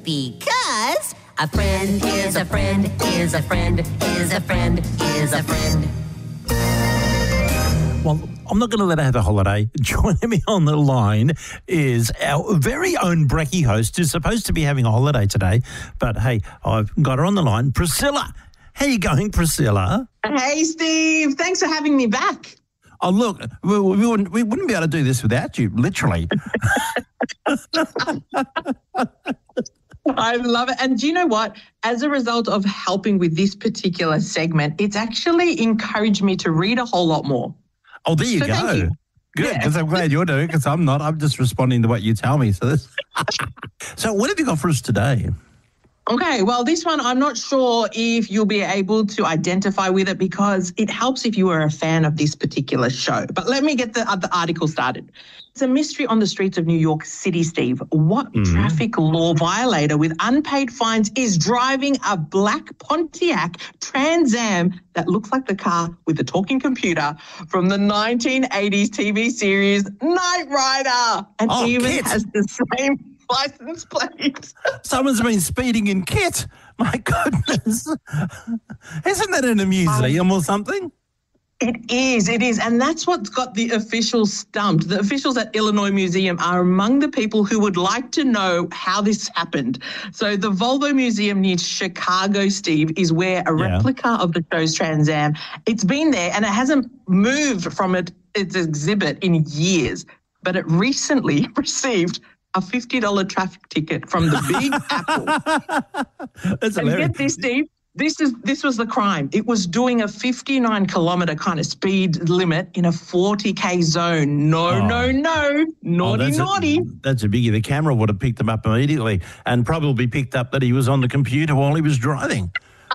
Because a friend is a friend is a friend is a friend is a friend. Well, I'm not going to let her have a holiday. Joining me on the line is our very own Brekkie host who's supposed to be having a holiday today. But, hey, I've got her on the line. Priscilla. How you going, Priscilla? Hey, Steve. Thanks for having me back. Oh, look, we wouldn't be able to do this without you, literally. I love it. And do you know what? As a result of helping with this particular segment, it's actually encouraged me to read a whole lot more. Oh, there you So go. thank you. Good, Yeah. because I'm glad you're doing it, because I'm not. I'm just responding to what you tell me. So what have you got for us today? Okay, well, this one, I'm not sure if you'll be able to identify with it because it helps if you are a fan of this particular show. But let me get the article started. It's a mystery on the streets of New York City, Steve. What traffic law violator with unpaid fines is driving a black Pontiac Trans Am that looks like the car with the talking computer from the 1980s TV series Knight Rider, and even Kit. has the same license plate? Someone's been speeding in Kit. My goodness. Isn't that in a museum or something? It is. And that's what's got the officials stumped. The officials at Illinois Museum are among the people who would like to know how this happened. So the Volvo Museum near Chicago, Steve, is where a replica of the show's Trans Am, it's been there and it hasn't moved from its exhibit in years, but it recently received a $50 traffic ticket from the Big Apple. That's And hilarious. get this, Steve. This was the crime. It was doing a 59-kilometre kind of speed limit in a 40K zone. Naughty. That's a biggie. The camera would have picked him up immediately and probably picked up that he was on the computer while he was driving.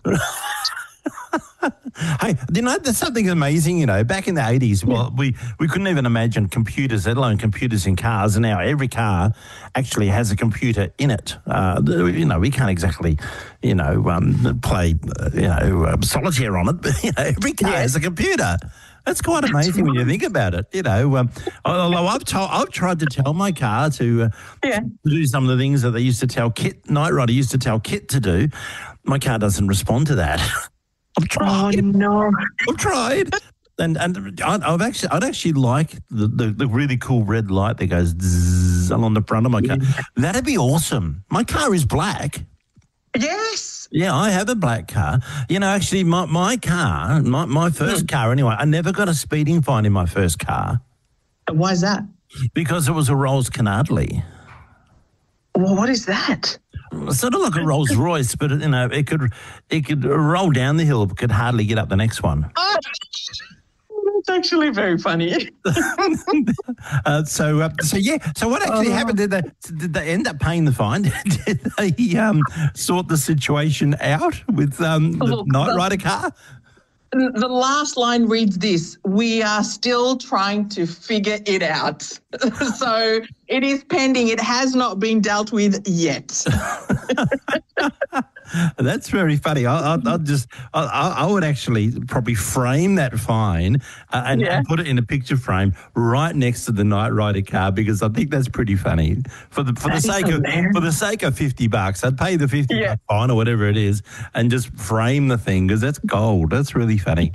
Hey, you know, there's something amazing, you know, back in the 80s, well, we couldn't even imagine computers, let alone computers in cars, and now every car actually has a computer in it. You know, we can't exactly, play, solitaire on it, but, every car has a computer. That's quite amazing when you think about it, although I've tried to tell my car to do some of the things that they used to tell Knight Rider used to tell Kit to do. My car doesn't respond to that. I've tried. Oh, no. I've tried. And I'd actually like the really cool red light that goes zzz on the front of my car. That'd be awesome. My car is black. Yes. Yeah, I have a black car. Actually, my car, my first car anyway, I never got a speeding fine in my first car. Why is that? Because it was a Rolls Canardley. Well, what is that? Sort of like a Rolls Royce, but it could roll down the hill, but could hardly get up the next one. Oh, that's actually very funny. So what actually happened? Did they end up paying the fine? Did they sort the situation out with the Knight Rider car? The last line reads this: "We are still trying to figure it out." So it is pending. It has not been dealt with yet. That's very funny. I would actually probably frame that fine and put it in a picture frame right next to the Knight Rider car, because I think that's pretty funny. For the sake of $50, I'd pay the $50 fine or whatever it is, and just frame the thing, because that's gold. That's really funny.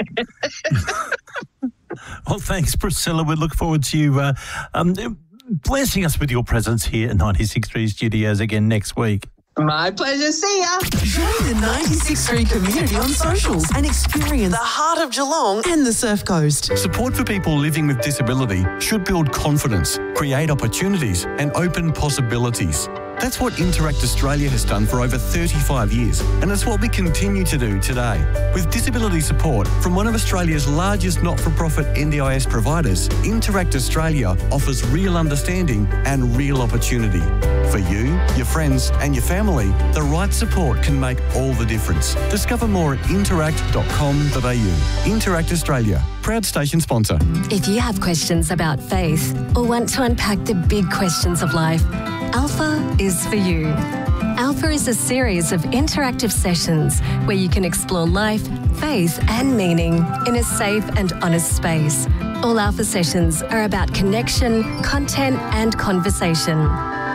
Well, thanks, Priscilla. We look forward to you blessing us with your presence here at 96.3 Studios again next week. My pleasure. See ya. Join the 96.3 community on socials and experience the heart of Geelong and the Surf Coast. Support for people living with disability should build confidence, create opportunities and open possibilities. That's what Interact Australia has done for over 35 years, and it's what we continue to do today. With disability support from one of Australia's largest not-for-profit NDIS providers, Interact Australia offers real understanding and real opportunity. For you, your friends and your family, the right support can make all the difference. Discover more at interact.com.au. Interact Australia, proud station sponsor. If you have questions about faith or want to unpack the big questions of life, Alpha is for you. Alpha is a series of interactive sessions where you can explore life, faith and meaning in a safe and honest space. All Alpha sessions are about connection, content and conversation.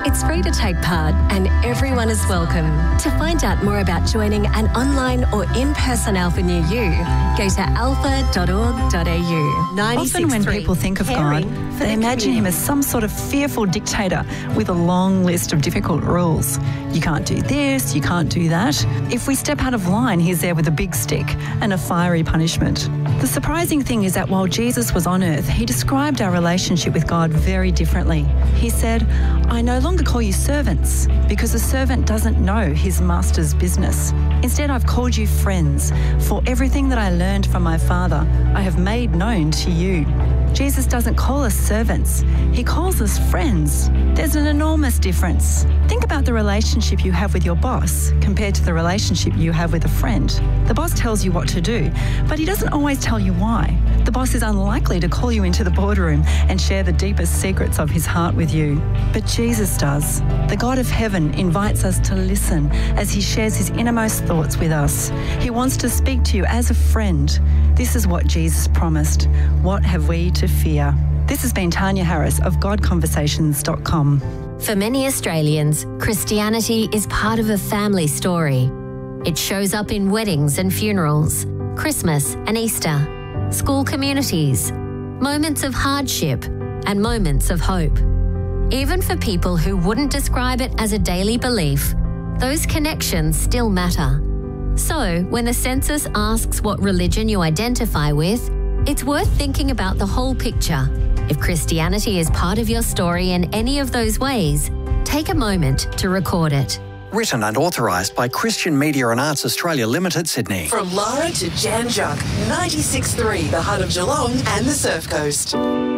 It's free to take part and everyone is welcome. To find out more about joining an online or in-person Alpha near you, go to alpha.org.au. Often when people think of God, they imagine him as some sort of fearful dictator with a long list of difficult rules. You can't do this, you can't do that. If we step out of line, he's there with a big stick and a fiery punishment. The surprising thing is that while Jesus was on earth, he described our relationship with God very differently. He said, I no longer call you servants because a servant doesn't know his master's business. Instead, I've called you friends, for everything that I learned from my Father, I have made known to you. Jesus doesn't call us servants, he calls us friends. There's an enormous difference. Think about the relationship you have with your boss compared to the relationship you have with a friend. The boss tells you what to do, but he doesn't always tell you why. The boss is unlikely to call you into the boardroom and share the deepest secrets of his heart with you. But Jesus does. The God of heaven invites us to listen as he shares his innermost thoughts with us. He wants to speak to you as a friend. This is what Jesus promised. What have we to fear? This has been Tanya Harris of GodConversations.com. For many Australians, Christianity is part of a family story. It shows up in weddings and funerals, Christmas and Easter, school communities, moments of hardship and moments of hope. Even for people who wouldn't describe it as a daily belief, those connections still matter. So, when the census asks what religion you identify with, it's worth thinking about the whole picture. If Christianity is part of your story in any of those ways, take a moment to record it. Written and authorised by Christian Media and Arts Australia Limited, Sydney. From Lara to Jan Juck, 96.3 The Heart of Geelong and the Surf Coast.